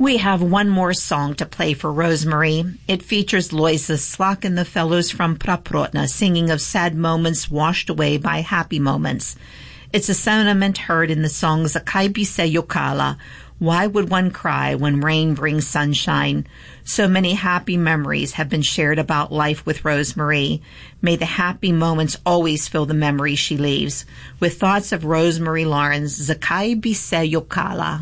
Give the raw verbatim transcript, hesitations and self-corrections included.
We have one more song to play for Rosemary. It features Loisa Slock and the fellows from Praprotna singing of sad moments washed away by happy moments. It's a sentiment heard in the song Zakaj bi se jokala. Why would one cry when rain brings sunshine? So many happy memories have been shared about life with Rosemary. May the happy moments always fill the memories she leaves. With thoughts of Rosemary Lawrence, Zakaj bi se jokala.